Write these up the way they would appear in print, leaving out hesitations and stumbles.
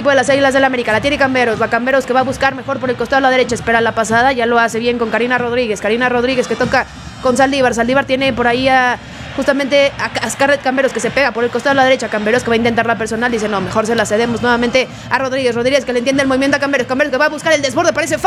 equipo de las Águilas del América. La tiene Camberos, va Camberos que va a buscar mejor por el costado a la derecha, espera la pasada, ya lo hace bien con Karina Rodríguez que toca con Saldívar. Saldívar tiene por ahí justamente a Scarlett Camberos que se pega por el costado a la derecha. Camberos que va a intentar la personal, dice no, mejor se la cedemos nuevamente a Rodríguez que le entiende el movimiento a Camberos que va a buscar el desborde, parece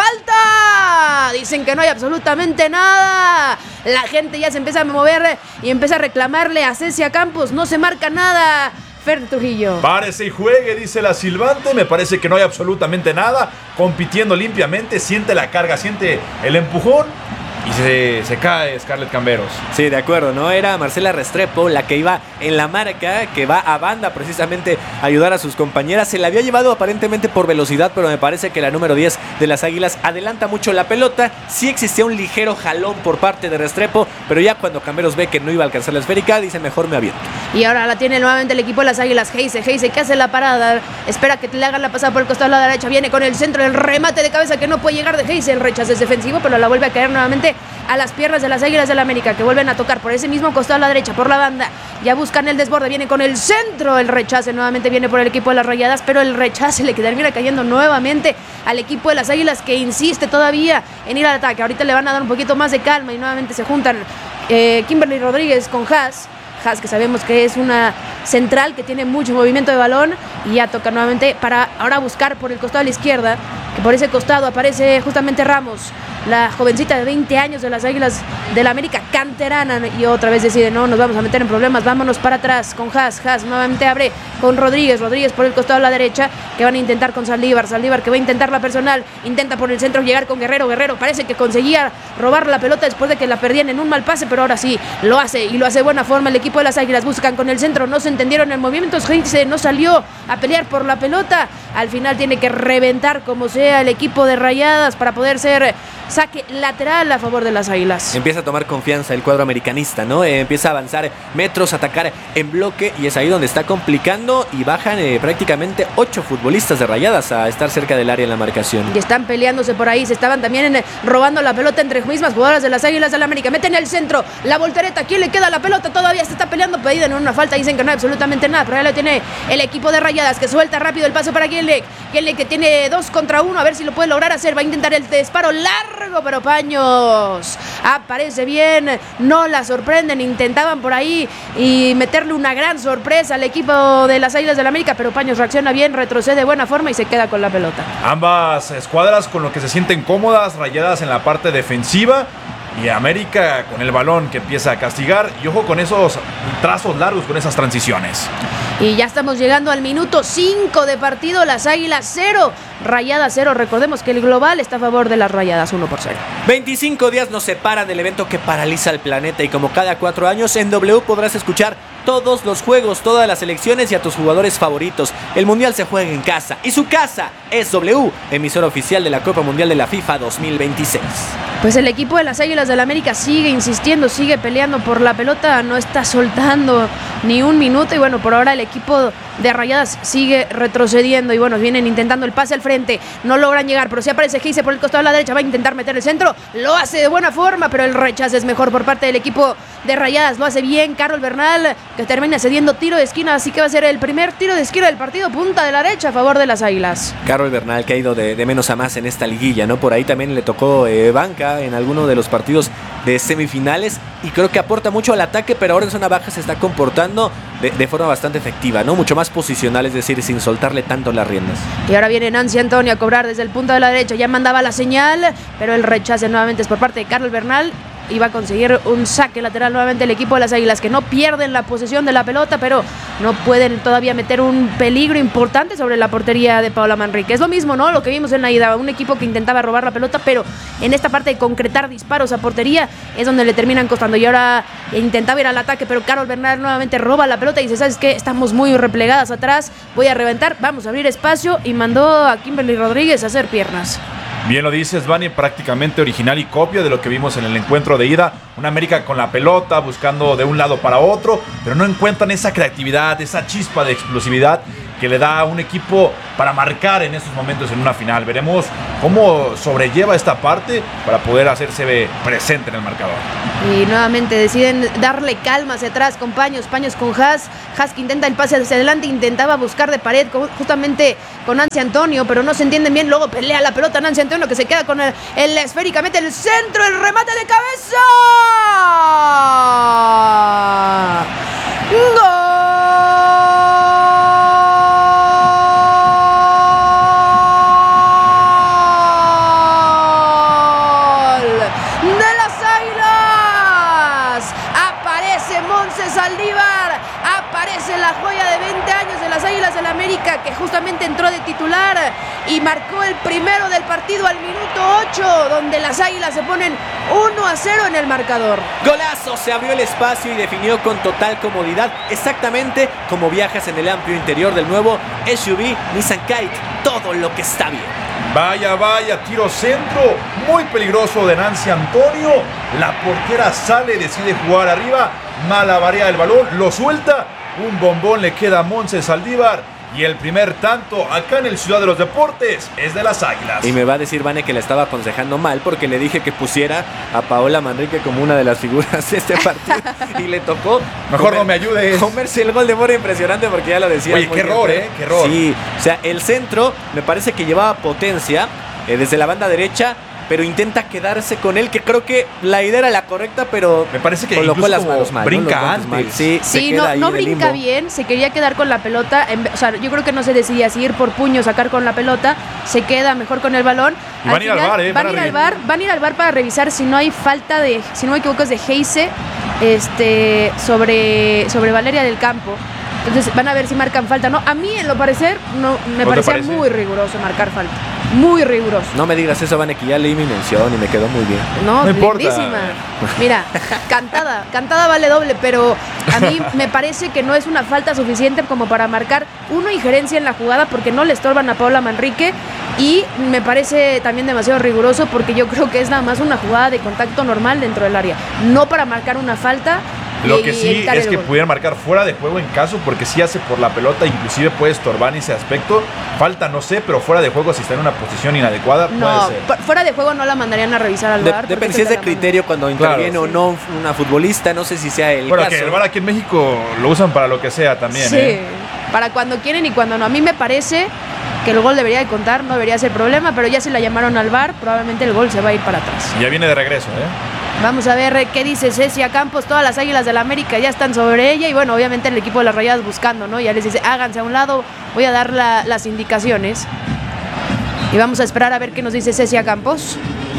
falta, dicen que no hay absolutamente nada, la gente ya se empieza a mover y empieza a reclamarle a Cecia Campos, no se marca nada. Fer Trujillo. Párese y juegue, dice la silbante. Me parece que no hay absolutamente nada. Compitiendo limpiamente, siente la carga, siente el empujón y se cae Scarlett Camberos. Sí, de acuerdo, ¿no? Era Marcela Restrepo la que iba en la marca, que va a banda precisamente a ayudar a sus compañeras. Se la había llevado aparentemente por velocidad, pero me parece que la número 10 de las Águilas adelanta mucho la pelota. Sí existía un ligero jalón por parte de Restrepo, pero ya cuando Camberos ve que no iba a alcanzar la esférica, dice mejor me aviento. Y ahora la tiene nuevamente el equipo de las Águilas. Heise que hace la parada, espera que le hagan la pasada por el costado a la derecha, viene con el centro, el remate de cabeza que no puede llegar de Heise, el rechazo es defensivo, pero la vuelve a caer nuevamente a las piernas de las Águilas del América, que vuelven a tocar por ese mismo costado a la derecha, por la banda, ya buscan el desborde, viene con el centro, el rechace nuevamente viene por el equipo de las Rayadas, pero el rechace le termina cayendo nuevamente al equipo de las Águilas, que insiste todavía en ir al ataque. Ahorita le van a dar un poquito más de calma y nuevamente se juntan Kimberly Rodríguez con Haas, que sabemos que es una central que tiene mucho movimiento de balón, y ya toca nuevamente para ahora buscar por el costado a la izquierda, que por ese costado aparece justamente Ramos, la jovencita de 20 años de las Águilas del América, canterana, y otra vez decide no, nos vamos a meter en problemas, vámonos para atrás con Haas nuevamente abre con Rodríguez por el costado a la derecha, que van a intentar con Saldívar que va a intentar la personal, intenta por el centro llegar con Guerrero, parece que conseguía robar la pelota después de que la perdían en un mal pase, pero ahora sí, lo hace de buena forma el equipo de las Águilas, buscan con el centro, no se entendieron en movimientos, Heise no salió a pelear por la pelota, al final tiene que reventar como sea el equipo de Rayadas para poder ser saque lateral a favor de las Águilas. Empieza a tomar confianza el cuadro americanista, ¿no? Empieza a avanzar metros, atacar en bloque, y es ahí donde está complicando, y bajan prácticamente 8 futbolistas de Rayadas a estar cerca del área en la marcación. Y están peleándose por ahí, se estaban también robando la pelota entre mismas jugadoras de las Águilas del América. Meten el centro, la voltereta, ¿quién le queda la pelota? Todavía se está peleando, pedida en una falta, dicen que no hay absolutamente nada, pero ya lo tiene el equipo de Rayadas, que suelta rápido el paso para Gielek que tiene 2 contra 1, a ver si lo puede lograr hacer, va a intentar el disparo largo, pero Paños aparece bien, no la sorprenden, intentaban por ahí y meterle una gran sorpresa al equipo de las Águilas del América, pero Paños reacciona bien, retrocede de buena forma y se queda con la pelota. Ambas escuadras con lo que se sienten cómodas, Rayadas en la parte defensiva y América con el balón que empieza a castigar, y ojo con esos trazos largos, con esas transiciones. Y ya estamos llegando al minuto 5 de partido, las Águilas 0, Rayadas 0, recordemos que el global está a favor de las Rayadas 1-0. 25 días nos separan del evento que paraliza el planeta, y como cada 4 años en W podrás escuchar todos los juegos, todas las selecciones y a tus jugadores favoritos. El Mundial se juega en casa, y su casa es W, emisora oficial de la Copa Mundial de la FIFA 2026. Pues el equipo de las Águilas del América sigue insistiendo, sigue peleando por la pelota, no está soltando ni un minuto, y bueno, por ahora el equipo de Rayadas sigue retrocediendo, y bueno, vienen intentando el pase al frente, no logran llegar, pero sí aparece Heise por el costado de la derecha, va a intentar meter el centro, lo hace de buena forma, pero el rechazo es mejor por parte del equipo de Rayadas, lo hace bien Carol Bernal, que termina cediendo tiro de esquina, así que va a ser el primer tiro de esquina del partido, punta de la derecha a favor de las Águilas. Carol Bernal, que ha ido de menos a más en esta liguilla, ¿no? Por ahí también le tocó banca en alguno de los partidos de semifinales, y creo que aporta mucho al ataque, pero ahora en zona baja se está comportando de forma bastante efectiva, ¿no? Mucho más posicional, es decir, sin soltarle tanto las riendas. Y ahora viene Nancy Antonio a cobrar desde el punto de la derecha, ya mandaba la señal, pero el rechazo nuevamente es por parte de Carol Bernal, y va a conseguir un saque lateral nuevamente el equipo de las Águilas, que no pierden la posesión de la pelota, pero no pueden todavía meter un peligro importante sobre la portería de Paola Manrique. Es lo mismo, ¿no? Lo que vimos en la ida, un equipo que intentaba robar la pelota, pero en esta parte de concretar disparos a portería es donde le terminan costando, y ahora intentaba ir al ataque, pero Carol Bernal nuevamente roba la pelota y dice, ¿sabes qué? Estamos muy replegadas atrás, voy a reventar, vamos a abrir espacio, y mandó a Kimberly Rodríguez a hacer piernas. Bien lo dices, Vani, prácticamente original y copia de lo que vimos en el encuentro de ida. Una América con la pelota, buscando de un lado para otro, pero no encuentran esa creatividad, esa chispa de explosividad que le da a un equipo para marcar en estos momentos en una final. Veremos cómo sobrelleva esta parte para poder hacerse presente en el marcador. Y nuevamente deciden darle calma hacia atrás con Paños con Haas. Haas que intenta el pase hacia adelante, intentaba buscar de pared justamente con Nancy Antonio, pero no se entienden bien. Luego pelea la pelota Nancy Antonio, que se queda con el esféricamente el centro, el remate de cabeza. ¡Gol! Saldívar, aparece la joya de 20 años de las Águilas del América, que justamente entró de titular y marcó el primero del partido al minuto 8, donde las Águilas se ponen 1-0 en el marcador. Golazo, se abrió el espacio y definió con total comodidad, exactamente como viajas en el amplio interior del nuevo SUV Nissan Kite. Todo lo que está bien. Vaya, tiro centro, muy peligroso de Nancy Antonio. La portera sale, decide jugar arriba, malabarea el balón, lo suelta. Un bombón le queda a Montse Saldívar. Y el primer tanto acá en el Ciudad de los Deportes es de las Águilas. Y me va a decir Vane que la estaba aconsejando mal porque le dije que pusiera a Paola Manrique como una de las figuras de este partido y le tocó. Mejor no me ayudes. Comerse el gol de Mora impresionante porque ya lo decía. Oye, qué error, qué error. Sí, o sea, el centro me parece que llevaba potencia desde la banda derecha, pero intenta quedarse con él, que creo que la idea era la correcta, pero me parece que colocó las manos mal. Brinca antes. Mal. Sí, no brinca bien, se quería quedar con la pelota, o sea, yo creo que no se decidía si ir por puño, sacar con la pelota, se queda mejor con el balón. Y van a ir al VAR, van a ir al VAR para revisar si no hay falta de, si no me equivoco, es de Heise, sobre Valeria del Campo. Entonces van a ver si marcan falta, ¿no? A mí, en lo parecer, no me parecía muy riguroso marcar falta. Muy riguroso. No me digas eso, Vane, que ya leí mi mención y me quedó muy bien. No lindísima. Mira, cantada vale doble, pero a mí me parece que no es una falta suficiente como para marcar una injerencia en la jugada, porque no le estorban a Paola Manrique, y me parece también demasiado riguroso porque yo creo que es nada más una jugada de contacto normal dentro del área, no para marcar una falta. Lo que sí es que pudieran marcar fuera de juego en caso, porque si hace por la pelota, inclusive puede estorbar en ese aspecto. Falta, no sé, pero fuera de juego, si está en una posición inadecuada, no, puede ser. Fuera de juego no la mandarían a revisar al VAR. Depende si es de criterio cuando interviene o no una futbolista, no sé si sea el caso. Que el VAR aquí en México lo usan para lo que sea también. Sí, para cuando quieren y cuando no. A mí me parece que el gol debería de contar, no debería ser problema, pero ya se la llamaron al VAR, probablemente el gol se va a ir para atrás. Ya viene de regreso, Vamos a ver qué dice Cecia Campos. Todas las Águilas del América ya están sobre ella. Y bueno, obviamente el equipo de las Rayadas buscando, ¿no? Ya les dice, háganse a un lado, voy a dar las indicaciones. Y vamos a esperar a ver qué nos dice Cecia Campos.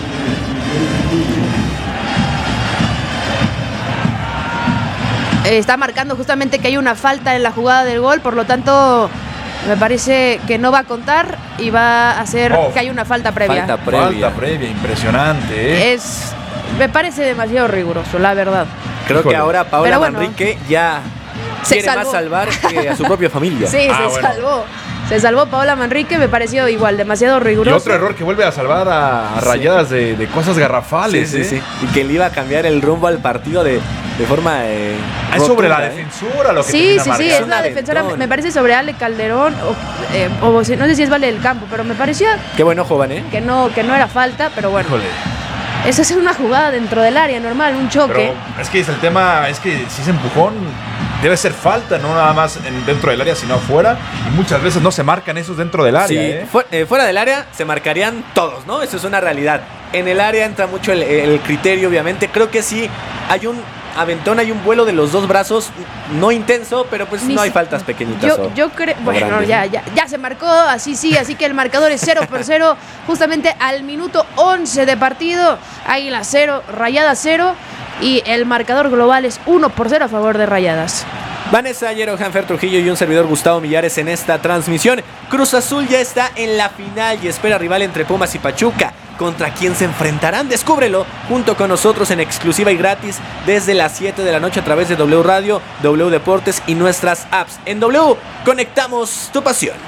Está marcando justamente que hay una falta en la jugada del gol. Por lo tanto, me parece que no va a contar y va a hacer que hay una falta previa. Falta previa, impresionante, Me parece demasiado riguroso, la verdad. Creo que ahora Paola Manrique ya quiere más salvar que a su propia familia. Sí, salvó. Se salvó Paola Manrique, me pareció igual, demasiado riguroso. Y otro error que vuelve a salvar a Rayadas de cosas garrafales. Sí. Y que le iba a cambiar el rumbo al partido de forma es sobre la defensora lo que termina marcando. Sí, es una defensora, me parece sobre Ale Calderón o no sé si es Vale del Campo, pero me parecía qué buen ojo, Van, que no era falta, pero bueno. Híjole. Esa es una jugada dentro del área normal, un choque. Pero es que el tema es que si es empujón debe ser falta, no nada más dentro del área, sino afuera. Y muchas veces no se marcan esos dentro del área. Fuera del área se marcarían todos, ¿no? Eso es una realidad. En el área entra mucho el criterio, obviamente. Creo que sí hay un aventón, hay un vuelo de los dos brazos, no intenso, pero pues no hay faltas pequeñitas. Yo creo, bueno, ya se marcó, así que el marcador es 0-0, justamente al minuto 11 de partido. Águila 0, Rayadas 0, y el marcador global es 1-0 a favor de Rayadas. Vanessa Ayero, Hanfer Trujillo y un servidor Gustavo Millares en esta transmisión. Cruz Azul ya está en la final y espera rival entre Pumas y Pachuca. ¿Contra quién se enfrentarán? Descúbrelo junto con nosotros en exclusiva y gratis desde las 7 de la noche a través de W Radio, W Deportes y nuestras apps. En W, conectamos tu pasión.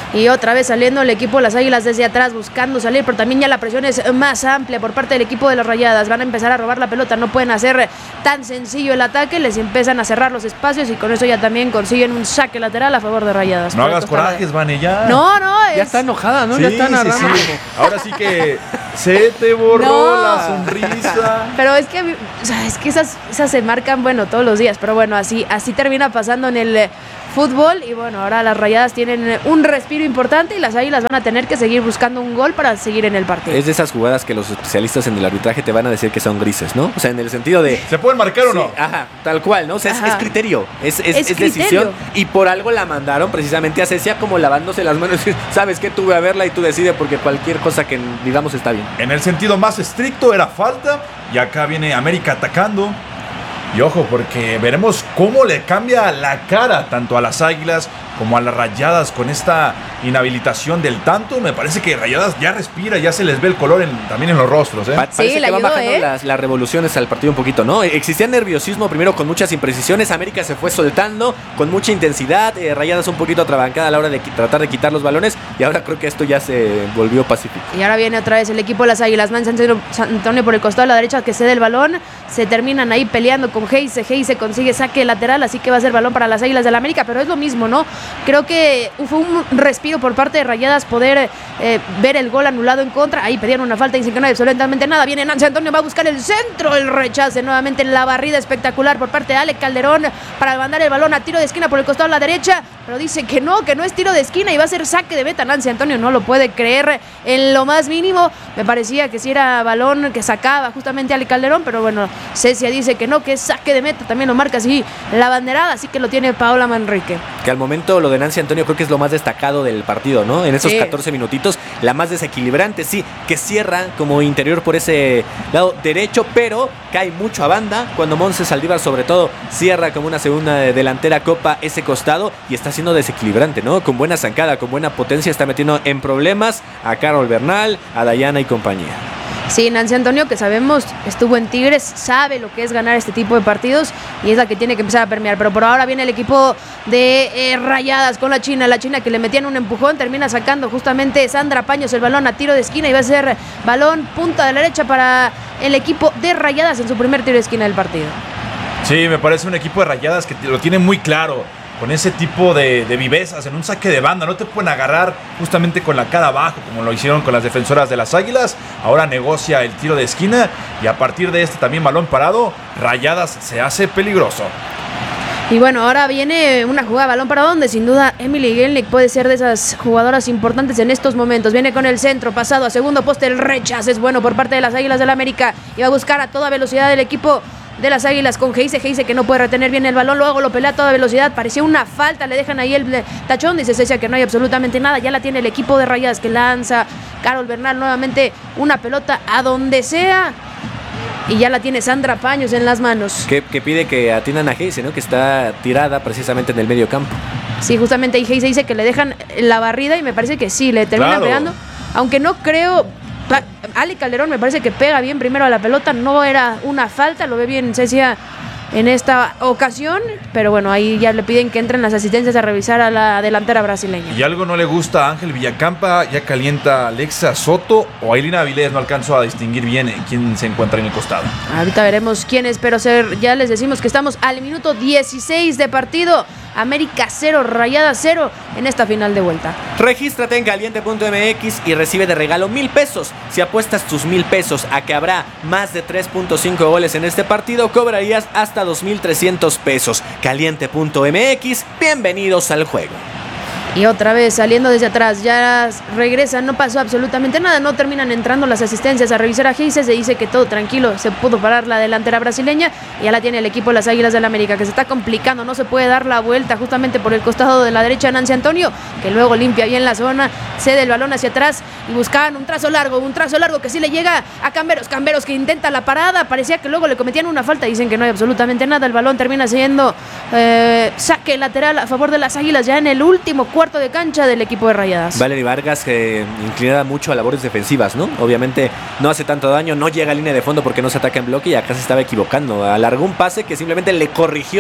Y otra vez saliendo el equipo de las Águilas desde atrás buscando salir, pero también ya la presión es más amplia por parte del equipo de las Rayadas. Van a empezar a robar la pelota, no pueden hacer tan sencillo el ataque, les empiezan a cerrar los espacios y con eso ya también consiguen un saque lateral a favor de Rayadas. No hagas corajes, Vane, ya. No, Ya está enojada, ¿no? Sí, Ya está narrando. sí. Ahora sí que se te borró la sonrisa. Pero es que, o sea, es que esas se marcan, bueno, todos los días, pero bueno, así termina pasando en el fútbol y bueno, ahora las Rayadas tienen un respiro importante y las Águilas van a tener que seguir buscando un gol para seguir en el partido. Es de esas jugadas que los especialistas en el arbitraje te van a decir que son grises, ¿no? O sea, en el sentido de... ¿Se pueden marcar o sí, no? Ajá, tal cual, ¿no? O sea, es criterio, es decisión. criterio. Y por algo la mandaron precisamente a Cecia como lavándose las manos. ¿Sabes qué? Tú ve a verla y tú decides porque cualquier cosa que digamos está bien. En el sentido más estricto era falta y acá viene América atacando. Y ojo, porque veremos cómo le cambia la cara tanto a las Águilas como a las Rayadas con esta inhabilitación del tanto. Me parece que Rayadas ya respira, ya se les ve el color también en los rostros. Parece Sí, que van ayudó, bajando las revoluciones al partido un poquito, ¿no? Existía nerviosismo primero con muchas imprecisiones. América se fue soltando con mucha intensidad. Rayadas un poquito atrabancada a la hora de tratar de quitar los balones. Y ahora creo que esto ya se volvió pacífico. Y ahora viene otra vez el equipo de las Águilas. Nancy Antonio por el costado de la derecha que cede el balón. Se terminan ahí peleando con Heise. Heise consigue saque lateral, así que va a ser balón para las Águilas del América. Pero es lo mismo, ¿no? Creo que fue un respiro por parte de Rayadas poder ver el gol anulado en contra. Ahí pedían una falta y dicen que no hay absolutamente nada. Viene Nancy Antonio, va a buscar el centro. El rechace nuevamente la barrida espectacular por parte de Ale Calderón para mandar el balón a tiro de esquina por el costado de la derecha. Pero dice que no es tiro de esquina y va a ser saque de meta. Nancy Antonio no lo puede creer en lo más mínimo. Me parecía que si era balón que sacaba justamente Ale Calderón, pero bueno, Cecia dice que no, que es saque de meta. También lo marca así la banderada, así que lo tiene Paola Manrique. Que al momento lo de Nancy Antonio creo que es lo más destacado del partido, ¿no? En esos 14 minutitos, la más desequilibrante, sí, que cierra como interior por ese lado derecho, pero cae mucho a banda. Cuando Montse Saldívar, sobre todo, cierra como una segunda delantera, copa ese costado y está siendo desequilibrante, ¿no? Con buena zancada, con buena potencia, está metiendo en problemas a Carol Bernal, a Dayana y compañía. Sí, Nancy Antonio, que sabemos estuvo en Tigres, sabe lo que es ganar este tipo de partidos y es la que tiene que empezar a permear. Pero por ahora viene el equipo de Rayadas con la China que le metían un empujón, termina sacando justamente Sandra Paños el balón a tiro de esquina y va a ser balón punta de la derecha para el equipo de Rayadas en su primer tiro de esquina del partido. Sí, me parece un equipo de Rayadas que lo tiene muy claro. Con ese tipo de vivezas en un saque de banda, no te pueden agarrar justamente con la cara abajo como lo hicieron con las defensoras de las Águilas. Ahora negocia el tiro de esquina y a partir de este también balón parado, Rayadas se hace peligroso. Y bueno, ahora viene una jugada balón para donde sin duda Emily Gelnick puede ser de esas jugadoras importantes en estos momentos. Viene con el centro, pasado a segundo poste, el rechazo es bueno por parte de las Águilas del América y va a buscar a toda velocidad el equipo de las Águilas con Heise que no puede retener bien el balón, luego lo pelea a toda velocidad, parecía una falta, le dejan ahí el tachón, dice Cecia que no hay absolutamente nada, ya la tiene el equipo de Rayadas que lanza Carol Bernal nuevamente una pelota a donde sea y ya la tiene Sandra Paños en las manos. Que pide que atiendan a Heise, ¿no? Que está tirada precisamente en el medio campo. Sí, justamente ahí Heise dice que le dejan la barrida y me parece que sí, le terminan pegando, aunque no creo. Ale Calderón me parece que pega bien primero a la pelota, no era una falta, lo ve bien Cecia en esta ocasión, pero bueno, ahí ya le piden que entren las asistencias a revisar a la delantera brasileña. Y algo no le gusta a Ángel Villacampa, ya calienta a Alexa Soto o a Ailina Avilés, no alcanzo a distinguir bien quién se encuentra en el costado. Ahorita veremos quién es, pero ya les decimos que estamos al minuto 16 de partido. América 0, Rayadas 0 en esta final de vuelta. Regístrate en caliente.mx y recibe de regalo 1,000 pesos. Si apuestas tus 1,000 pesos a que habrá más de 3.5 goles en este partido, cobrarías hasta 2,300 pesos. Caliente.mx, bienvenidos al juego. Y otra vez saliendo desde atrás, ya regresan, no pasó absolutamente nada, no terminan entrando las asistencias a revisar a Heise, se dice que todo tranquilo, se pudo parar la delantera brasileña y ya la tiene el equipo de las Águilas del América, que se está complicando, no se puede dar la vuelta justamente por el costado de la derecha Nancy Antonio, que luego limpia bien la zona, cede el balón hacia atrás y buscaban un trazo largo que sí le llega a Camberos que intenta la parada, parecía que luego le cometían una falta, dicen que no hay absolutamente nada, el balón termina siendo saque lateral a favor de las Águilas ya en el último cuarto de cancha del equipo de Rayadas. Valery Vargas inclina mucho a labores defensivas, ¿no? Obviamente no hace tanto daño, no llega a línea de fondo porque no se ataca en bloque y acá se estaba equivocando. Alargó un pase que simplemente le corrigió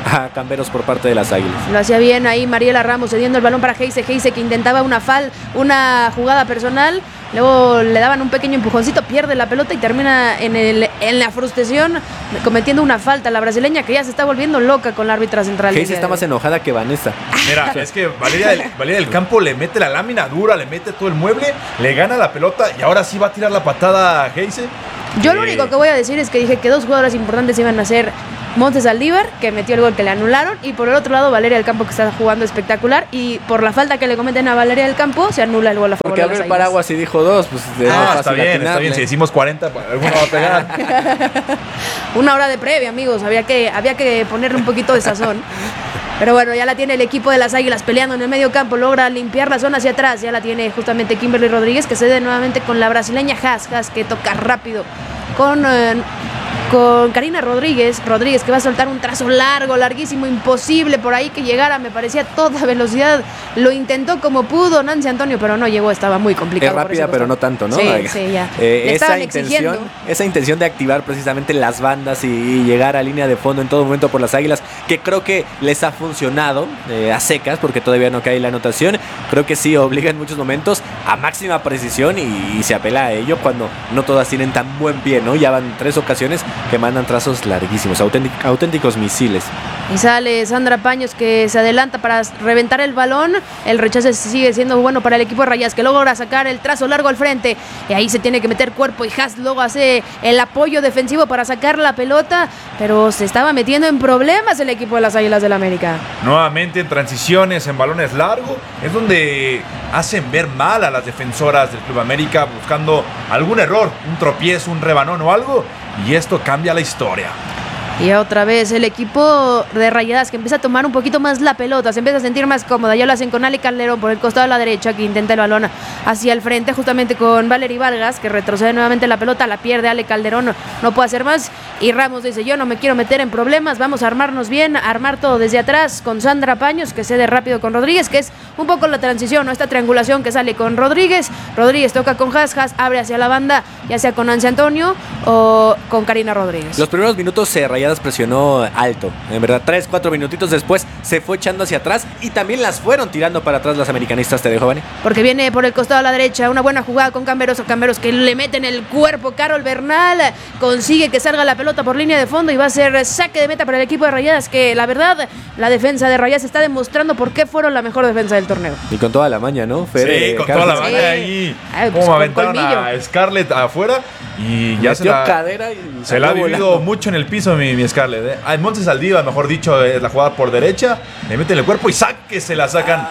a Camberos por parte de las Águilas. Lo hacía bien ahí Mariela Ramos cediendo el balón para Heise que intentaba una jugada personal. Luego le daban un pequeño empujoncito, pierde la pelota y termina en la frustración cometiendo una falta. La brasileña que ya se está volviendo loca con la árbitra central. Heise está más enojada que Vanessa. Mira, es que Valeria del Campo le mete la lámina dura, le mete todo el mueble, le gana la pelota y ahora sí va a tirar la patada a Heise. Yo lo único que voy a decir es que dije que dos jugadoras importantes iban a ser Monse Saldívar, que metió el gol que le anularon, y por el otro lado Valeria del Campo, que está jugando espectacular, y por la falta que le cometen a Valeria del Campo se anula el gol a favor porque de abrió las el Águilas. paraguas y dijo 2, pues Está bien, si decimos 40, pues, alguno va a pegar. Una hora de previa, amigos, había que ponerle un poquito de sazón. Pero bueno, ya la tiene el equipo de las Águilas peleando en el medio campo, logra limpiar la zona hacia atrás, ya la tiene justamente Kimberly Rodríguez, que cede nuevamente con la brasileña Haas, que toca rápido con Karina Rodríguez que va a soltar un trazo larguísimo, imposible por ahí que llegara, me parecía a toda velocidad, lo intentó como pudo Nancy Antonio, pero no llegó, estaba muy complicado. Es rápida, pero no tanto, ¿no? Sí, ya. Esa intención de activar precisamente las bandas y llegar a línea de fondo en todo momento por las Águilas, que creo que les ha funcionado a secas, porque todavía no cae la anotación, creo que sí obliga en muchos momentos a máxima precisión y se apela a ello cuando no todas tienen tan buen pie, ¿no? Ya van 3 ocasiones que mandan trazos larguísimos, auténticos misiles. Y sale Sandra Paños, que se adelanta para reventar el balón. El rechazo sigue siendo bueno para el equipo de Rayadas, que logra sacar el trazo largo al frente, y ahí se tiene que meter cuerpo, y Haas luego hace el apoyo defensivo para sacar la pelota, pero se estaba metiendo en problemas el equipo de las Águilas del la América. Nuevamente en transiciones, en balones largos, es donde hacen ver mal a las defensoras del Club América, buscando algún error, un tropiezo, un rebanón o algo, y esto cambia la historia. Y otra vez el equipo de Rayadas, que empieza a tomar un poquito más la pelota, se empieza a sentir más cómoda. Ya lo hacen con Ale Calderón por el costado de la derecha, que intenta el balón hacia el frente, justamente con Valery Vargas, que retrocede nuevamente la pelota, la pierde Ale Calderón, no puede hacer más. Y Ramos dice: yo no me quiero meter en problemas, vamos a armarnos bien, armar todo desde atrás con Sandra Paños, que cede rápido con Rodríguez, que es un poco la transición, ¿no? Esta triangulación que sale con Rodríguez toca con Haas, abre hacia la banda, ya sea con Nancy Antonio o con Karina Rodríguez. Los primeros minutos Rayadas presionó alto, en verdad, 3-4 minutitos después se fue echando hacia atrás y también las fueron tirando para atrás las americanistas. Te dejo, Vani. Porque viene por el costado a la derecha una buena jugada con Camberos que le mete en el cuerpo. Carol Bernal consigue que salga la pelota por línea de fondo y va a ser saque de meta para el equipo de Rayadas, que la verdad, la defensa de Rayadas está demostrando por qué fueron la mejor defensa del torneo. Y con toda la maña, ¿no? Sí, con toda la maña ahí. Pues Como aventaron a Scarlett afuera y ya se la ha vivido mucho en el piso mi Scarlett. Monse Saldívar, mejor dicho, es la jugada por derecha, le meten el cuerpo y se la sacan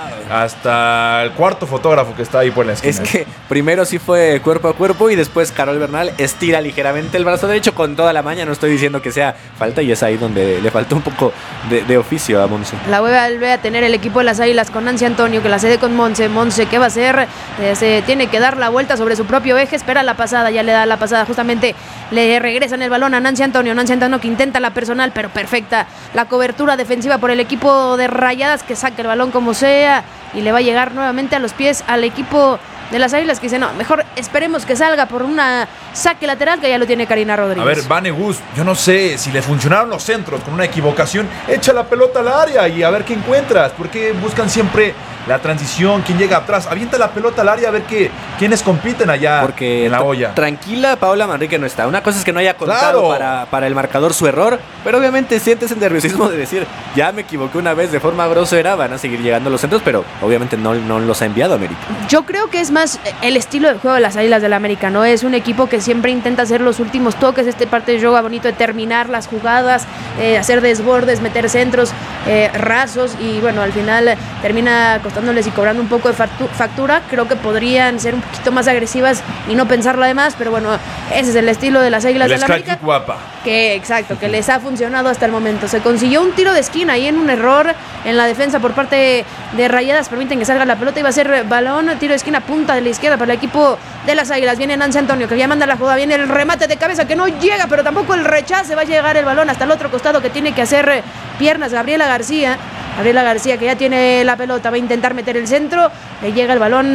hasta el cuarto fotógrafo que está ahí por la esquina. Es que primero sí fue cuerpo a cuerpo y después Carol Bernal estira ligeramente el brazo derecho con toda la maña. No estoy diciendo que sea falta, y es ahí donde le faltó un poco de oficio a Monse. La vuelve a tener el equipo de las Águilas con Nancy Antonio, que la cede con Monse. ¿Qué va a hacer? Se tiene que dar la vuelta sobre su propio eje, espera la pasada, ya le da la pasada, justamente le regresan el balón a Nancy Antonio, que intenta la personal, pero perfecta la cobertura defensiva por el equipo de Rayadas, que saca el balón como sea y le va a llegar nuevamente a los pies al equipo de las Águilas, que dice: no, mejor esperemos que salga por una saque lateral, que ya lo tiene Karina Rodríguez. A ver, Vane Gus, yo no sé si le funcionaron los centros con una equivocación. Echa la pelota al área y a ver qué encuentras, porque buscan siempre la transición, quién llega atrás, avienta la pelota al área a ver quiénes compiten allá porque en la olla. Tranquila, Paola Manrique no está. Una cosa es que no haya contado para el marcador su error, pero obviamente sientes el nerviosismo de decir: ya me equivoqué una vez de forma grosera, van a seguir llegando los centros, pero obviamente no los ha enviado a América. Yo creo que es más el estilo de juego de las Águilas del América, ¿no? Es un equipo que siempre intenta hacer los últimos toques, parte de yoga bonito de terminar las jugadas, hacer desbordes, meter centros rasos, y bueno, al final termina costándoles y cobrando un poco de factura. Creo que podrían ser un poquito más agresivas y no pensarlo además, pero bueno, ese es el estilo de las Águilas del América. Guapa. Que les ha funcionado hasta el momento. Se consiguió un tiro de esquina ahí en un error en la defensa por parte de Rayadas, permiten que salga la pelota y va a ser balón, tiro de esquina, punta de la izquierda para el equipo de las Águilas. Viene Nancy Antonio, que ya manda la jugada, viene el remate de cabeza que no llega, pero tampoco el rechace, va a llegar el balón hasta el otro costado, que tiene que hacer piernas Gabriela García, que ya tiene la pelota, va a intentar meter el centro, le llega el balón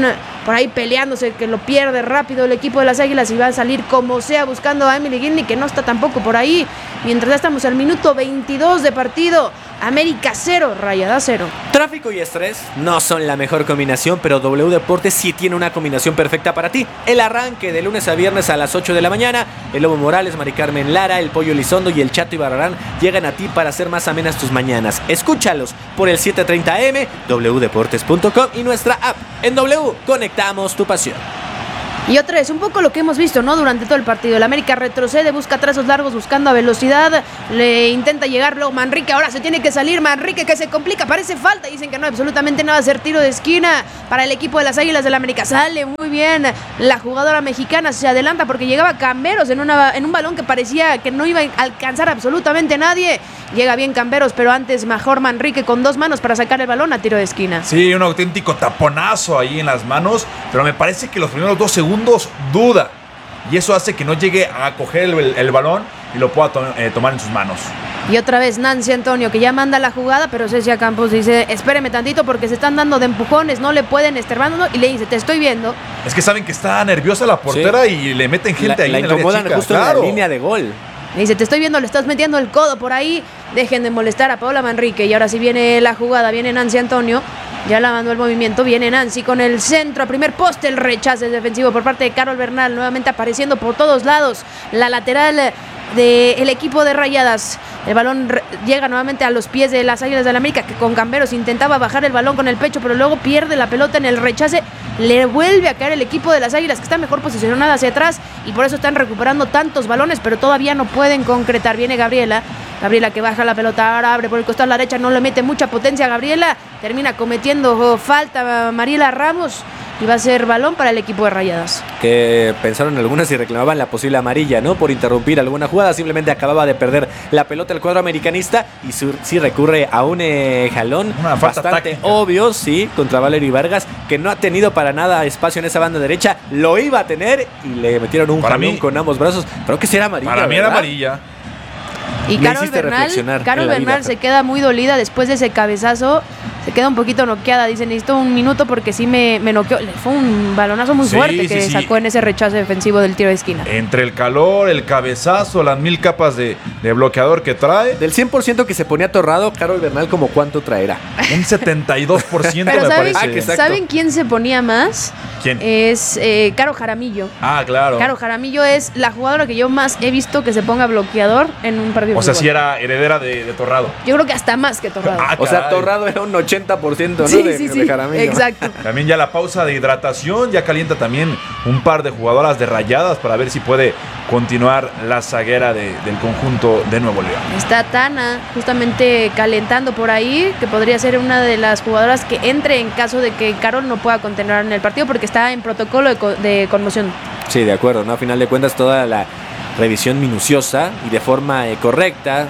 por ahí peleándose, que lo pierde rápido el equipo de las Águilas y va a salir como sea buscando a Emily Gilney, que no está tampoco por ahí. Mientras ya estamos al minuto 22 de partido, América 0, Rayadas 0. Tráfico y estrés no son la mejor combinación, pero W Deportes sí tiene una combinación perfecta para ti. El arranque de lunes a viernes a las 8 de la mañana. El Lobo Morales, Mari Carmen Lara, el Pollo Elizondo y el Chato Ibarrarán llegan a ti para hacer más amenas tus mañanas. Escúchalos por el 7:30 AM, wdeportes.com y nuestra app. En W, conectamos tu pasión. Y otra vez, un poco lo que hemos visto, ¿no? Durante todo el partido. El América retrocede, busca trazos largos, buscando a velocidad. Le intenta llegar luego Manrique. Ahora se tiene que salir Manrique, que se complica. Parece falta. Dicen que no, absolutamente nada. Hacer tiro de esquina para el equipo de las Águilas del América. Sale muy bien la jugadora mexicana. Se adelanta porque llegaba Camberos en un balón que parecía que no iba a alcanzar absolutamente nadie. Llega bien Camberos, pero antes mejor Manrique con 2 manos para sacar el balón a tiro de esquina. Sí, un auténtico taponazo ahí en las manos, pero me parece que los primeros 2 segundos duda. Y eso hace que no llegue a coger el balón y lo pueda tomar en sus manos. Y otra vez Nancy Antonio, que ya manda la jugada, pero Cecia Campos dice, espéreme tantito porque se están dando de empujones, no le pueden estorbando, y le dice, te estoy viendo. Es que saben que está nerviosa la portera, sí, y le meten gente ahí la en el área incomodan chica, justo claro, en la línea de gol. Le dice, te estoy viendo, le estás metiendo el codo por ahí, dejen de molestar a Paola Manrique. Y ahora sí viene la jugada, viene Nancy Antonio, ya la mandó el movimiento, viene Nancy con el centro a primer poste, el rechazo defensivo por parte de Carol Bernal, nuevamente apareciendo por todos lados, la lateral del equipo de Rayadas. El balón llega nuevamente a los pies de las Águilas del América, que con Camberos intentaba bajar el balón con el pecho, pero luego pierde la pelota en el rechace. Le vuelve a caer el equipo de las Águilas, que está mejor posicionada hacia atrás, y por eso están recuperando tantos balones, pero todavía no pueden concretar. Viene Gabriela que baja la pelota, ahora abre por el costado a la derecha, no le mete mucha potencia a Gabriela, termina cometiendo falta Mariela Ramos, y va a ser balón para el equipo de Rayadas. Que pensaron algunas y reclamaban la posible amarilla, ¿no? Por interrumpir alguna jugada. Simplemente acababa de perder la pelota el cuadro americanista y sí recurre a un jalón bastante táctica, obvio, sí, contra Valery Vargas, que no ha tenido para nada espacio en esa banda derecha. Lo iba a tener y le metieron un jalón con ambos brazos. Pero que sí era amarilla. Para mí era amarilla. Y Carol Bernal se queda muy dolida después de ese cabezazo. Se queda un poquito noqueada. Dice, necesito un minuto porque sí me noqueó. Fue un balonazo muy fuerte que sacó en ese rechazo defensivo del tiro de esquina. Entre el calor, el cabezazo, las 1000 capas de bloqueador que trae. Del 100% que se ponía atorrado, Carol Bernal, ¿como cuánto traerá? Un 72% pero me parece. ¿Saben quién se ponía más? ¿Quién? Es Caro Jaramillo. Ah, claro. Caro Jaramillo es la jugadora que yo más he visto que se ponga bloqueador en un partido. O sea, sí era heredera de Torrado. Yo creo que hasta más que Torrado. O sea, Torrado era un 80%, ¿no? Sí, de Jaramillo. Exacto. También ya la pausa de hidratación, ya calienta también un par de jugadoras de Rayadas para ver si puede continuar la zaguera del conjunto de Nuevo León. Está Tana justamente calentando por ahí, que podría ser una de las jugadoras que entre en caso de que Carol no pueda continuar en el partido porque está en protocolo de conmoción. Sí, de acuerdo, ¿no? A final de cuentas toda la revisión minuciosa y de forma correcta,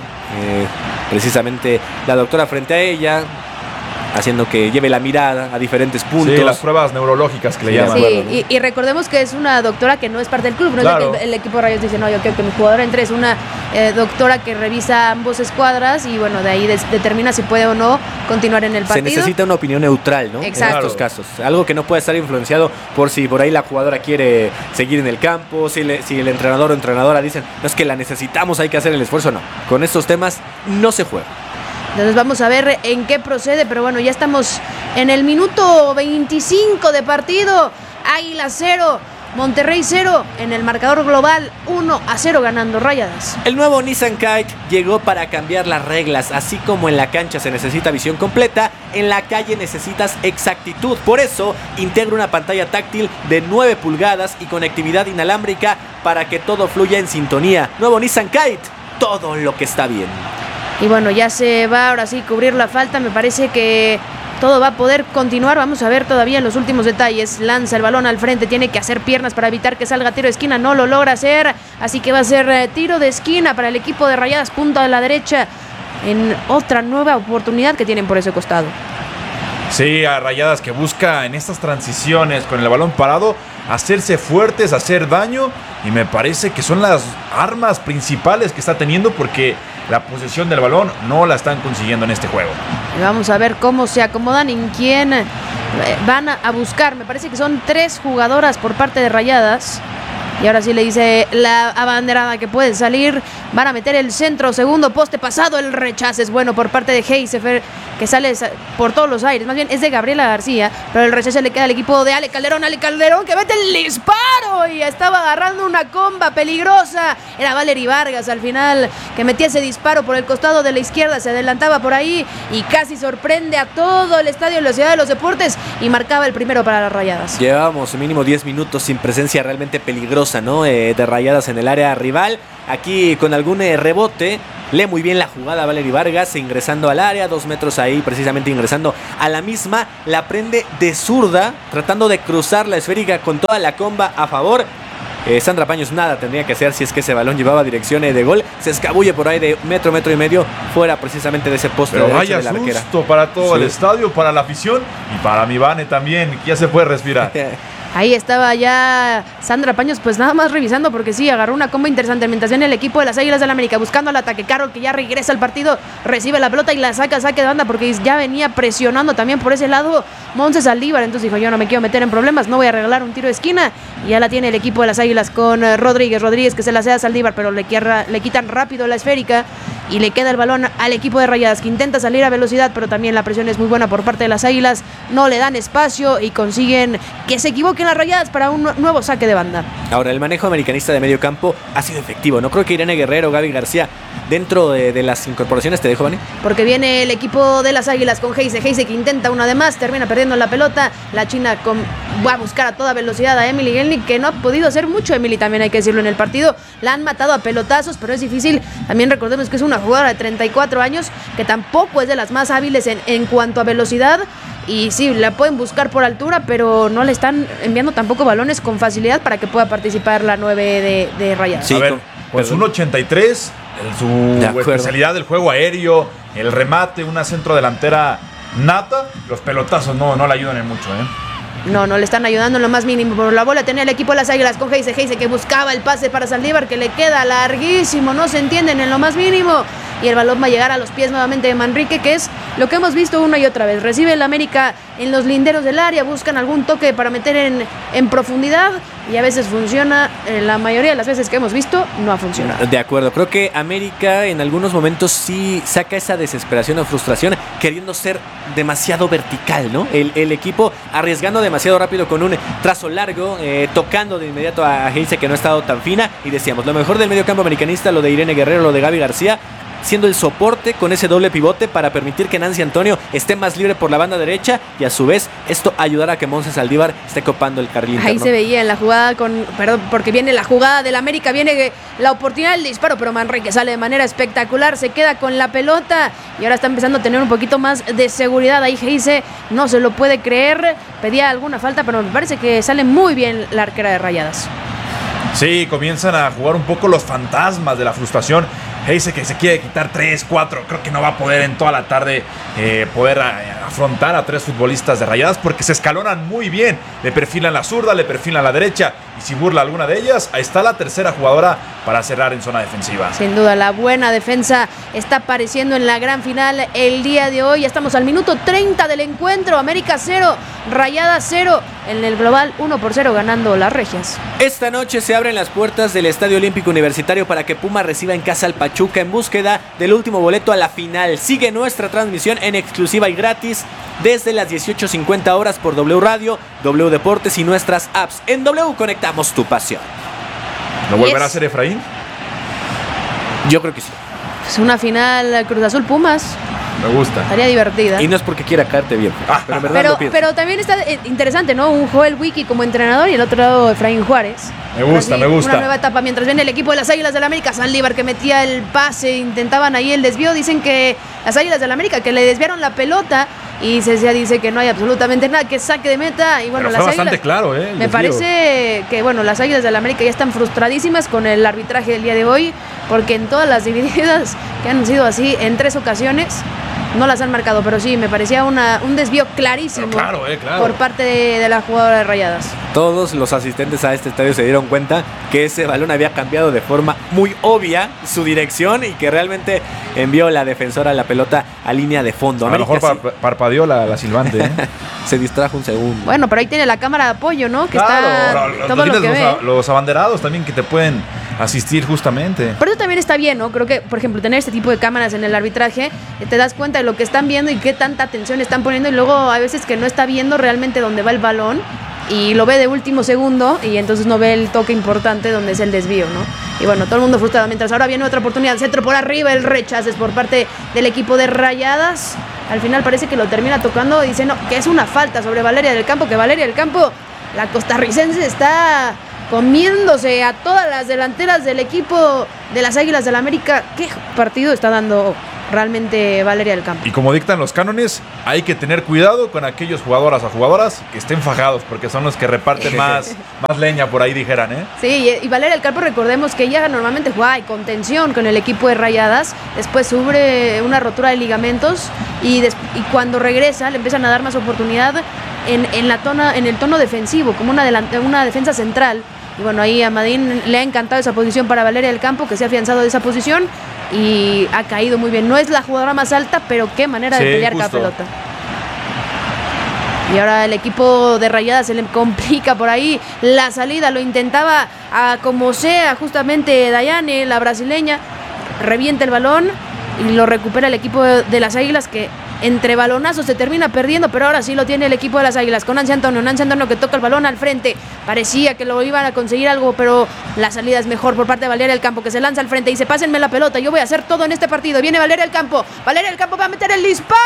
precisamente la doctora frente a ella, haciendo que lleve la mirada a diferentes puntos. Sí, las pruebas neurológicas que le llaman. Sí, y recordemos que es una doctora que no es parte del club, no claro. Es que el equipo de Rayos dice, no, yo quiero que mi jugadora entre, es una doctora que revisa ambos escuadras y bueno, de ahí determina si puede o no continuar en el partido. Se necesita una opinión neutral, ¿no? Exacto. En estos casos. Algo que no puede estar influenciado por si por ahí la jugadora quiere seguir en el campo, si el entrenador o entrenadora dicen, no es que la necesitamos, hay que hacer el esfuerzo, no. Con estos temas no se juega. Entonces vamos a ver en qué procede, pero bueno, ya estamos en el minuto 25 de partido. Águila 0, Monterrey 0, en el marcador global 1-0 ganando Rayadas. El nuevo Nissan Kite llegó para cambiar las reglas, así como en la cancha se necesita visión completa, en la calle necesitas exactitud. Por eso integra una pantalla táctil de 9 pulgadas y conectividad inalámbrica para que todo fluya en sintonía. Nuevo Nissan Kite, todo lo que está bien. Y bueno, ya se va ahora sí cubrir la falta. Me parece que todo va a poder continuar. Vamos a ver todavía en los últimos detalles. Lanza el balón al frente. Tiene que hacer piernas para evitar que salga tiro de esquina. No lo logra hacer. Así que va a ser tiro de esquina para el equipo de Rayadas. Punta de la derecha. En otra nueva oportunidad que tienen por ese costado. Sí, a Rayadas que busca en estas transiciones con el balón parado hacerse fuertes, hacer daño. Y me parece que son las armas principales que está teniendo porque la posesión del balón no la están consiguiendo en este juego. Y vamos a ver cómo se acomodan, en quién van a buscar. Me parece que son 3 jugadoras por parte de Rayadas. Y ahora sí le dice la abanderada que puede salir. Van a meter el centro, segundo poste pasado. El rechazo es bueno por parte de Heisefer, que sale por todos los aires. Más bien es de Gabriela García, pero el rechazo le queda al equipo de Ale Calderón. Ale Calderón que mete el disparo y estaba agarrando una comba peligrosa. Era Valery Vargas al final que metía ese disparo por el costado de la izquierda. Se adelantaba por ahí y casi sorprende a todo el estadio de la Ciudad de los Deportes y marcaba el primero para las Rayadas. Llevábamos mínimo 10 minutos sin presencia realmente peligrosa, ¿no? De Rayadas en el área rival. Aquí con algún rebote, lee muy bien la jugada Valery Vargas, ingresando al área, 2 metros ahí, precisamente ingresando a la misma. La prende de zurda, tratando de cruzar la esférica con toda la comba a favor. Sandra Paños nada tendría que hacer si es que ese balón llevaba dirección de gol. Se escabulle por ahí de metro y medio, fuera precisamente de ese poste Pero derecho vaya de la arquera. susto para todo el estadio, para la afición y para mi Vane también, que ya se puede respirar. Ahí estaba ya Sandra Paños, pues nada más revisando, porque sí, agarró una comba interesante. Mientras viene el equipo de las Águilas del América buscando al ataque. Carol, que ya regresa al partido, recibe la pelota y la saque de banda, porque ya venía presionando también por ese lado Montse Saldívar. Entonces dijo, yo no me quiero meter en problemas, no voy a regalar un tiro de esquina. Y ya la tiene el equipo de las Águilas con Rodríguez que se la cede a Saldívar, pero le quitan rápido la esférica y le queda el balón al equipo de Rayadas, que intenta salir a velocidad, pero también la presión es muy buena por parte de las Águilas. No le dan espacio y consiguen que se equivoquen las Rayadas para un nuevo saque de banda. Ahora, el manejo americanista de medio campo ha sido efectivo. No creo que Irene Guerrero, Gaby García, dentro de las incorporaciones, te dejo, Vani. Porque viene el equipo de las Águilas con Heise que intenta una de más, termina perdiendo la pelota. La China va a buscar a toda velocidad a Emily Gelnick, que no ha podido hacer mucho. Emily, también hay que decirlo, en el partido la han matado a pelotazos, pero es difícil. También recordemos que es una jugadora de 34 años, que tampoco es de las más hábiles en cuanto a velocidad. Y sí, la pueden buscar por altura, pero no le están enviando tampoco balones con facilidad para que pueda participar la 9 de Rayadas. Sí, a ver, pues un 83, su especialidad del juego aéreo, el remate, una centrodelantera nata. Los pelotazos no le ayudan en mucho, No le están ayudando en lo más mínimo. Por la bola tenía el equipo de las Águilas con Heise que buscaba el pase para Saldívar, que le queda larguísimo, no se entienden en lo más mínimo. Y el balón va a llegar a los pies nuevamente de Manrique, que es lo que hemos visto una y otra vez. Recibe el América en los linderos del área, buscan algún toque para meter en profundidad y a veces funciona. La mayoría de las veces que hemos visto no ha funcionado. De acuerdo, creo que América en algunos momentos sí saca esa desesperación o frustración queriendo ser demasiado vertical, ¿no? El equipo arriesgando demasiado rápido con un trazo largo, tocando de inmediato a Heise, que no ha estado tan fina. Y decíamos, lo mejor del medio campo americanista, lo de Irene Guerrero, lo de Gaby García, siendo el soporte con ese doble pivote para permitir que Nancy Antonio esté más libre por la banda derecha y a su vez esto ayudará a que Montse Saldívar esté copando el carril interno. Ahí se veía en la jugada porque viene la jugada del América, viene la oportunidad del disparo, pero Manrique sale de manera espectacular, se queda con la pelota y ahora está empezando a tener un poquito más de seguridad. Ahí Heise no se lo puede creer, pedía alguna falta, pero me parece que sale muy bien la arquera de Rayadas. Sí, comienzan a jugar un poco los fantasmas de la frustración. Heise que se quiere quitar 3, 4, creo que no va a poder en toda la tarde poder afrontar a 3 futbolistas de Rayadas, porque se escalonan muy bien, le perfilan la zurda, le perfilan la derecha, y si burla alguna de ellas, ahí está la tercera jugadora para cerrar en zona defensiva. Sin duda, la buena defensa está apareciendo en la gran final el día de hoy. Ya estamos al minuto 30 del encuentro. América 0, Rayadas 0, en el global 1-0 ganando las regias. Esta noche se abren las puertas del Estadio Olímpico Universitario para que Puma reciba en casa al Pachuca en búsqueda del último boleto a la final. Sigue nuestra transmisión en exclusiva y gratis desde las 18:50 horas por W Radio, W Deportes y nuestras apps. En W conectamos tu pasión. ¿Lo volverá a hacer Efraín? Yo creo que sí. Es una final Cruz Azul Pumas. Me gusta. Estaría divertida. Y no es porque quiera caerte bien, pero en verdad lo pienso. Pero también está interesante, ¿no? Un Joel Wiki como entrenador y el otro lado Efraín Juárez. Me gusta. Una nueva etapa mientras viene el equipo de las Águilas del América. Saldívar que metía el pase, intentaban ahí el desvío. Dicen que las Águilas del América que le desviaron la pelota y Cecia dice que no hay absolutamente nada, que saque de meta. Y bueno, pero fue las bastante Águilas, claro, me parece que bueno, las Águilas del América ya están frustradísimas con el arbitraje del día de hoy, porque en todas las divididas que han sido así en 3 ocasiones no las han marcado, pero sí, me parecía un desvío clarísimo claro. por parte de la jugadora de Rayadas. Todos los asistentes a este estadio se dieron cuenta que ese balón había cambiado de forma muy obvia su dirección y que realmente envió la defensora la pelota a línea de fondo. A lo mejor parpadeó la silbante, ¿eh? Se distrajo un segundo. Bueno, pero ahí tiene la cámara de apoyo, ¿no? Que está todo lo que ve. Los abanderados también que te pueden asistir justamente. Pero eso también está bien, ¿no? Creo que, por ejemplo, tener este tipo de cámaras en el arbitraje, te das cuenta de lo que están viendo y qué tanta atención están poniendo, y luego a veces que no está viendo realmente dónde va el balón y lo ve de último segundo y entonces no ve el toque importante donde es el desvío, ¿no? Y bueno, todo el mundo frustrado, mientras ahora viene otra oportunidad, centro por arriba, el rechazo es por parte del equipo de Rayadas. Al final parece que lo termina tocando y dice no, que es una falta sobre Valeria del Campo, que Valeria del Campo, la costarricense, está comiéndose a todas las delanteras del equipo de las Águilas del América. ¿Qué partido está dando realmente Valeria del Campo? Y como dictan los cánones, hay que tener cuidado con aquellos jugadoras o jugadoras que estén fajados, porque son los que reparten más leña, por ahí dijeran, ¿eh? Sí, y Valeria del Campo, recordemos que ella normalmente jugaba en contención con el equipo de Rayadas, después sufre una rotura de ligamentos y cuando regresa le empiezan a dar más oportunidad en el tono defensivo, como una defensa central. Y bueno, ahí a Madín le ha encantado esa posición para Valeria del Campo, que se ha afianzado de esa posición y ha caído muy bien. No es la jugadora más alta, pero qué manera de pelear cada pelota. Y ahora el equipo de Rayadas se le complica por ahí la salida, lo intentaba a como sea justamente Dayane, la brasileña, revienta el balón y lo recupera el equipo de las Águilas, que entre balonazos se termina perdiendo, pero ahora sí lo tiene el equipo de las Águilas con Nancy Antonio que toca el balón al frente. Parecía que lo iban a conseguir algo, pero la salida es mejor por parte de Valeria del Campo, que se lanza al frente y dice, pásenme la pelota, yo voy a hacer todo en este partido. Viene Valeria del Campo va a meter el disparo.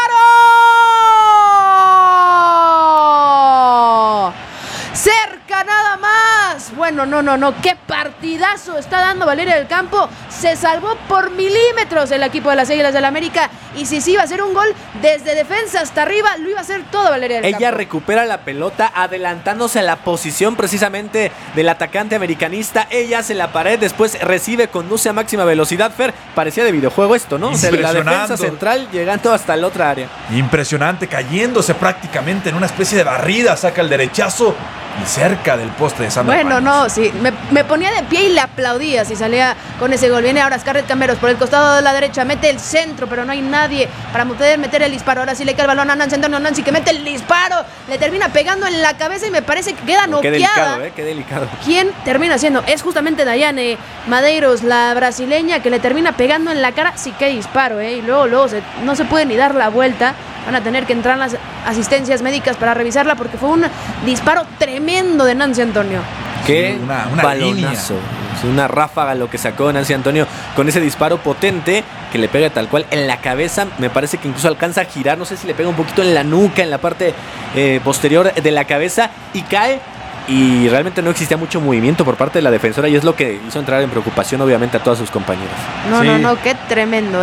Cerca nada más. Bueno, no, qué partidazo está dando Valeria del Campo. Se salvó por milímetros el equipo de las Águilas del América. Y si sí iba a ser un gol desde defensa hasta arriba, lo iba a hacer todo Valeria del Campo. Ella recupera la pelota adelantándose a la posición precisamente del atacante americanista. Ella hace la pared, después recibe, conduce a máxima velocidad. Fer, parecía de videojuego esto, ¿no? O sea, la defensa central llegando hasta la otra área. Impresionante, cayéndose prácticamente en una especie de barrida, saca el derechazo y cerca del poste de Sandra Bueno, Páez. no, sí, me ponía de pie y le aplaudía si salía con ese gol. Viene ahora Scarlett Camberos por el costado de la derecha, mete el centro, pero no hay nadie para poder meter el disparo. Ahora sí le queda el balón a Nancy Antonio, Nancy que mete el disparo, le termina pegando en la cabeza y me parece que queda noqueada. Qué delicado, qué delicado. ¿Quién termina haciendo? Es justamente Dayane Madeiros, la brasileña, que le termina pegando en la cara. Sí, qué disparo, y luego no se puede ni dar la vuelta. Van a tener que entrar las asistencias médicas para revisarla porque fue un disparo tremendo de Nancy Antonio. Qué una balonazo. Es una ráfaga lo que sacó Nancy Antonio con ese disparo potente que le pega tal cual en la cabeza. Me parece que incluso alcanza a girar. No sé si le pega un poquito en la nuca, en la parte posterior de la cabeza y cae. Y realmente no existía mucho movimiento por parte de la defensora y es lo que hizo entrar en preocupación obviamente a todas sus compañeras. No, qué tremendo,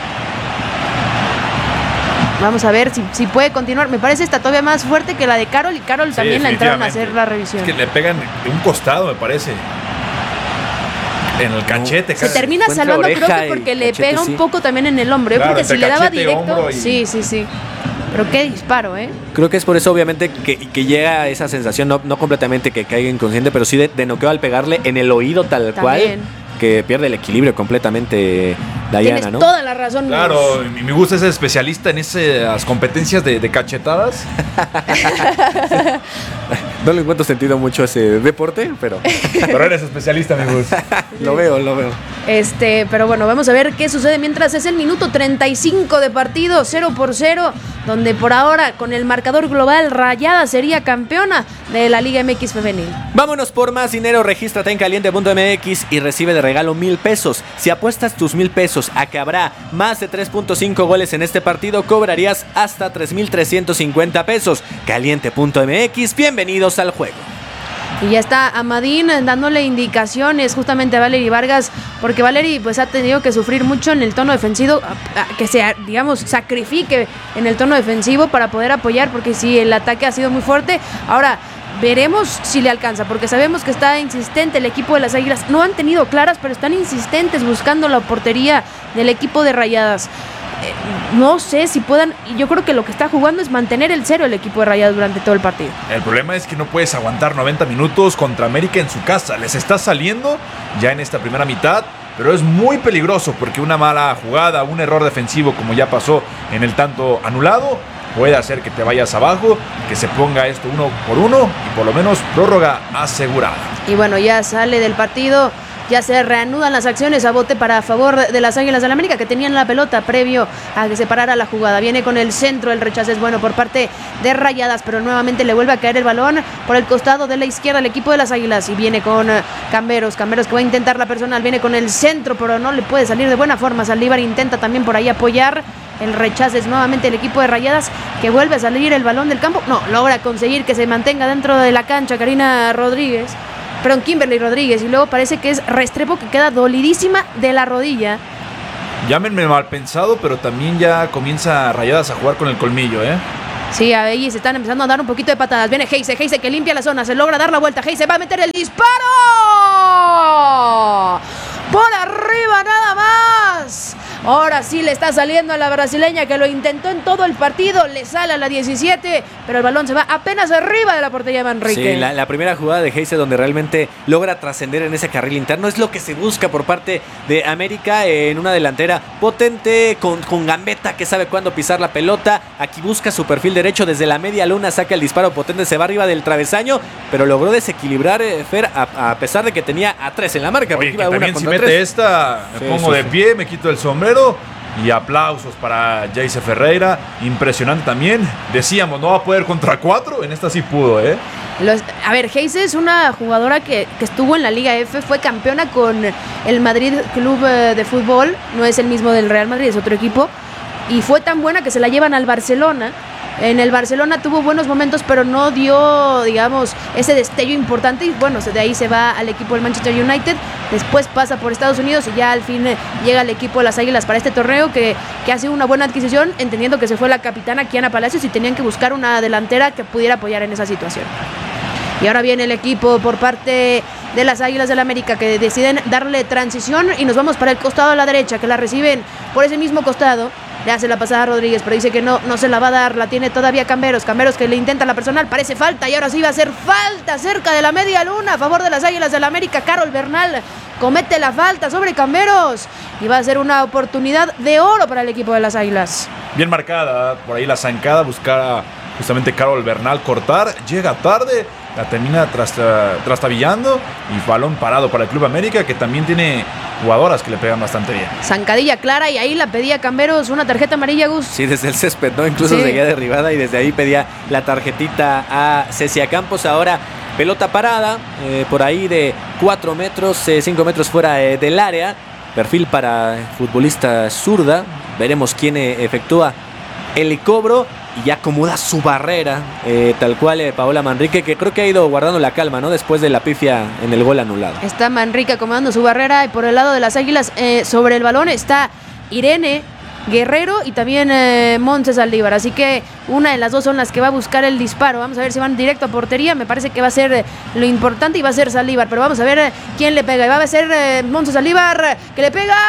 Vamos a ver si puede continuar. Me parece esta todavía más fuerte que la de Carol. Y Carol también la entraron a hacer la revisión. Es que le pegan de un costado, me parece. En el cachete. Se termina salvando, creo que porque le pega un poco también en el hombro. Claro, porque si le daba directo. Sí. Pero qué disparo, Creo que es por eso, obviamente, que llega esa sensación, no completamente que caiga inconsciente, pero sí de noqueo al pegarle en el oído tal cual. Que pierde el equilibrio completamente Dayana, Tienes ¿no? toda la razón. Claro, y me gusta ese especialista en esas competencias de cachetadas. No le encuentro sentido mucho a ese deporte, pero eres especialista, mi Gus. Lo veo. Pero bueno, vamos a ver qué sucede mientras es el minuto 35 de partido, 0-0, donde por ahora con el marcador global Rayadas sería campeona de la Liga MX femenil. Vámonos por más dinero, regístrate en caliente.mx y recibe de regalo 1,000 pesos. Si apuestas tus 1,000 pesos a que habrá más de 3.5 goles en este partido, cobrarías hasta 3,350 pesos. Caliente.mx, bienvenidos al juego. Y ya está Amadín dándole indicaciones justamente a Valery Vargas, porque Valery pues ha tenido que sufrir mucho en el tono defensivo, que se, sacrifique en el tono defensivo para poder apoyar, porque sí, el ataque ha sido muy fuerte. Ahora veremos si le alcanza, porque sabemos que está insistente el equipo de las Águilas. No han tenido claras, pero están insistentes buscando la portería del equipo de Rayadas. no sé si puedan, y yo creo que lo que está jugando es mantener el cero el equipo de Rayadas durante todo el partido. El problema es que no puedes aguantar 90 minutos contra América en su casa. Les está saliendo ya en esta primera mitad, pero es muy peligroso porque una mala jugada, un error defensivo como ya pasó en el tanto anulado, puede hacer que te vayas abajo, que se ponga esto 1-1 y por lo menos prórroga asegurada. Y bueno, ya sale del partido. Ya se reanudan las acciones a bote para favor de las Águilas del América, que tenían la pelota previo a que se parara la jugada. Viene con el centro, el rechazo es bueno por parte de Rayadas, pero nuevamente le vuelve a caer el balón por el costado de la izquierda el equipo de las Águilas. Y viene con Camberos que va a intentar la personal, viene con el centro, pero no le puede salir de buena forma. Saldívar intenta también por ahí apoyar. El rechazo es nuevamente el equipo de Rayadas, que vuelve a salir el balón del campo. No, logra conseguir que se mantenga dentro de la cancha Kimberly Rodríguez, y luego parece que es Restrepo, que queda dolidísima de la rodilla. Llámenme mal pensado, pero también ya comienza Rayadas a jugar con el colmillo, ¿eh? Sí, ahí se están empezando a dar un poquito de patadas. Viene Heise que limpia la zona, se logra dar la vuelta. Heise va a meter el disparo. Por arriba nada más. Ahora sí le está saliendo a la brasileña, que lo intentó en todo el partido. Le sale a la 17, pero el balón se va apenas arriba de la portería de Manrique. Sí, la primera jugada de Heise, donde realmente logra trascender en ese carril interno, es lo que se busca por parte de América en una delantera potente, con gambeta, que sabe cuándo pisar la pelota. Aquí busca su perfil derecho desde la media luna, saca el disparo potente, se va arriba del travesaño, pero logró desequilibrar, Fer, a pesar de que tenía a 3 en la marca. Oye, que también si mete esta, me pongo de pie, me quito el sombrero. Y aplausos para Jayce Ferreira. Impresionante también. Decíamos, no va a poder contra 4. En esta sí pudo, ¿eh? Heise es una jugadora que estuvo en la Liga F. Fue campeona con el Madrid Club de Fútbol. No es el mismo del Real Madrid, es otro equipo. Y fue tan buena que se la llevan al Barcelona. En el Barcelona tuvo buenos momentos, pero no dio, digamos, ese destello importante. Y bueno, de ahí se va al equipo del Manchester United. Después pasa por Estados Unidos y ya al fin llega al equipo de las Águilas para este torneo, que ha sido una buena adquisición, entendiendo que se fue la capitana Kiana Palacios y tenían que buscar una delantera que pudiera apoyar en esa situación. Y ahora viene el equipo por parte de las Águilas del América, que deciden darle transición y nos vamos para el costado a la derecha, que la reciben por ese mismo costado. Le hace la pasada a Rodríguez, pero dice que no se la va a dar, la tiene todavía Camberos que le intenta la personal, parece falta y ahora sí va a ser falta cerca de la media luna a favor de las Águilas del América. Carol Bernal comete la falta sobre Camberos y va a ser una oportunidad de oro para el equipo de las Águilas. Bien marcada, por ahí la zancada, buscar justamente Carol Bernal cortar, llega tarde, la termina trastabillando y balón parado para el Club América, que también tiene jugadoras que le pegan bastante bien. Zancadilla clara y ahí la pedía Camberos, una tarjeta amarilla, Gus. Sí, desde el césped, ¿no? Incluso seguía derribada y desde ahí pedía la tarjetita a Cecia Campos. Ahora pelota parada, por ahí de 4 metros, 5 metros fuera del área. Perfil para futbolista zurda. Veremos quién efectúa el cobro y ya acomoda su barrera, tal cual Paola Manrique, que creo que ha ido guardando la calma, ¿no? Después de la pifia en el gol anulado. Está Manrique acomodando su barrera y por el lado de las Águilas, sobre el balón está Irene Guerrero y también Montse Saldívar. Así que una de las dos son las que va a buscar el disparo. Vamos a ver si van directo a portería. Me parece que va a ser lo importante y va a ser Saldívar. Pero vamos a ver quién le pega. Y va a ser Montse Saldívar, que le pega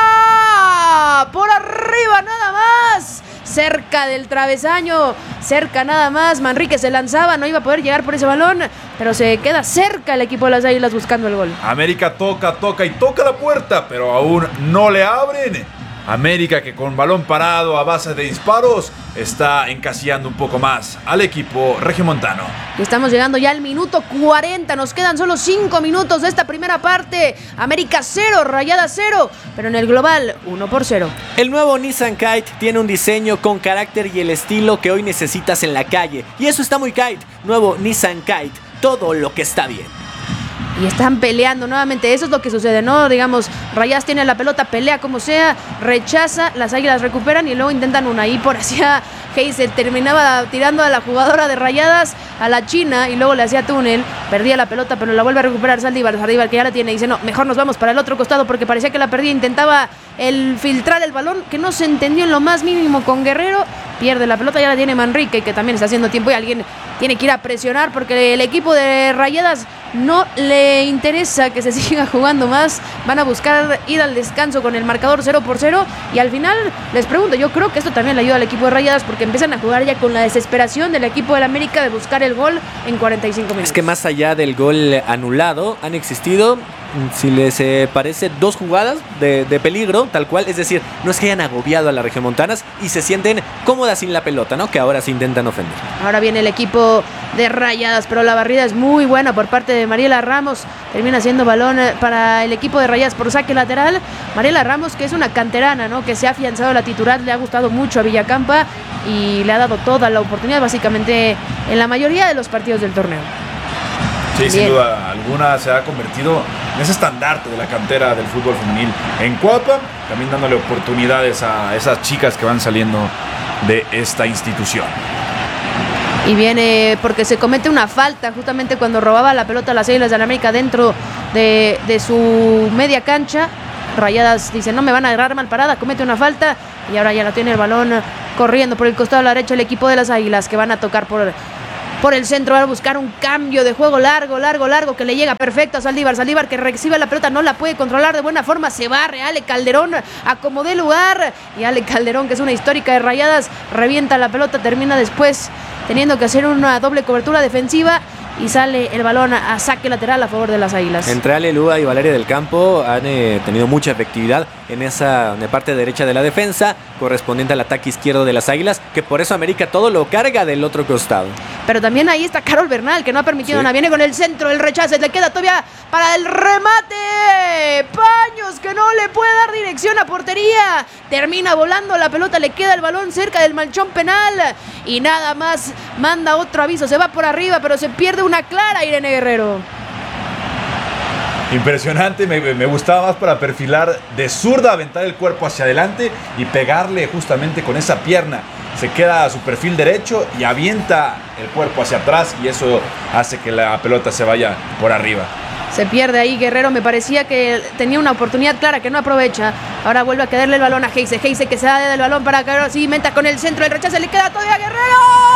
por arriba nada más. Cerca del travesaño, cerca nada más. Manrique se lanzaba, no iba a poder llegar por ese balón, pero se queda cerca el equipo de las Águilas buscando el gol. América toca la puerta, pero aún no le abren. América, que con balón parado a base de disparos está encasillando un poco más al equipo regiomontano. Y estamos llegando ya al minuto 40. Nos quedan solo 5 minutos de esta primera parte. América 0, Rayadas 0, pero en el global 1-0. El nuevo Nissan Kite tiene un diseño con carácter y el estilo que hoy necesitas en la calle. Y eso está muy Kite. Nuevo Nissan Kite, todo lo que está bien. Y están peleando nuevamente, eso es lo que sucede, ¿no? Digamos, Rayadas tiene la pelota, pelea como sea, rechaza, las Águilas recuperan y luego intentan una. Y por hacia Heise terminaba tirando a la jugadora de Rayadas, a la china, y luego le hacía túnel, perdía la pelota, pero la vuelve a recuperar Saldívar, que ya la tiene, y dice, no, mejor nos vamos para el otro costado porque parecía que la perdía, intentaba filtrar el balón, que no se entendió en lo más mínimo con Guerrero, pierde la pelota, ya la tiene Manrique, que también está haciendo tiempo y alguien tiene que ir a presionar porque el equipo de Rayadas no le interesa que se siga jugando más. Van a buscar ir al descanso con el marcador 0-0. Y al final, les pregunto, yo creo que esto también le ayuda al equipo de Rayadas, porque empiezan a jugar ya con la desesperación del equipo del América de buscar el gol en 45 minutos. Es que más allá del gol anulado, han existido, si les parece, 2 jugadas de peligro, tal cual. Es decir, no es que hayan agobiado a las regiomontanas y se sienten cómodas sin la pelota, ¿no? Que ahora se intentan ofender. Ahora viene el equipo de Rayadas, pero la barrida es muy buena por parte de Mariela Ramos. Termina siendo balón para el equipo de Rayadas por saque lateral. Mariela Ramos, que es una canterana, ¿no? Que se ha afianzado a la titular, le ha gustado mucho a Villacampa y le ha dado toda la oportunidad básicamente en la mayoría de los partidos del torneo. Sí, Bien. sin duda alguna se ha convertido en ese estandarte de la cantera del fútbol femenil en Cuapa, también dándole oportunidades a esas chicas que van saliendo de esta institución. Y viene porque se comete una falta justamente cuando robaba la pelota a las Águilas del América dentro de su media cancha. Rayadas dice, no me van a agarrar mal parada, comete una falta y ahora ya la tiene el balón corriendo por el costado de la derecha el equipo de las Águilas, que van a tocar por el centro, van a buscar un cambio de juego largo, que le llega perfecto a Saldívar, que recibe la pelota, no la puede controlar de buena forma, se barre Ale Calderón, acomodé lugar, y Ale Calderón, que es una histórica de Rayadas, revienta la pelota, termina después teniendo que hacer una doble cobertura defensiva y sale el balón a saque lateral a favor de las Águilas. Entre Ale Lúa y Valeria del Campo han tenido mucha efectividad en esa parte derecha de la defensa, correspondiente al ataque izquierdo de las Águilas, que por eso América todo lo carga del otro costado. Pero también ahí está Carol Bernal, que no ha permitido nada. Viene con el centro, el rechace, le queda todavía para el remate. Paños, que no le puede dar dirección a portería. Termina volando la pelota, le queda el balón cerca del manchón penal. Y nada más, manda otro aviso, se va por arriba, pero se pierde una clara, Irene Guerrero. Impresionante, me gustaba más para perfilar de zurda, aventar el cuerpo hacia adelante y pegarle justamente con esa pierna. Se queda a su perfil derecho y avienta el cuerpo hacia atrás y eso hace que la pelota se vaya por arriba. Se pierde ahí Guerrero, me parecía que tenía una oportunidad clara que no aprovecha. Ahora vuelve a quedarle el balón a Heise que se da del balón para Guerrero, sí, menta con el centro, el rechace, le queda todavía a Guerrero.